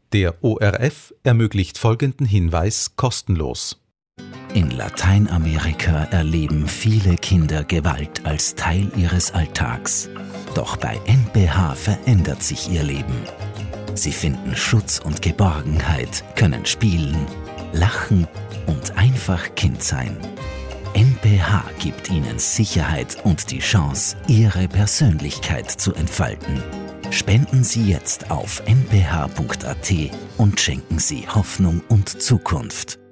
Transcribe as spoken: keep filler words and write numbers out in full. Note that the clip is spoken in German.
Der O R F ermöglicht folgenden Hinweis kostenlos. In Lateinamerika erleben viele Kinder Gewalt als Teil ihres Alltags. Doch bei N P H verändert sich ihr Leben. Sie finden Schutz und Geborgenheit, können spielen, lachen und einfach Kind sein. N P H gibt ihnen Sicherheit und die Chance, ihre Persönlichkeit zu entfalten. Spenden Sie jetzt auf n p h punkt a t und schenken Sie Hoffnung und Zukunft.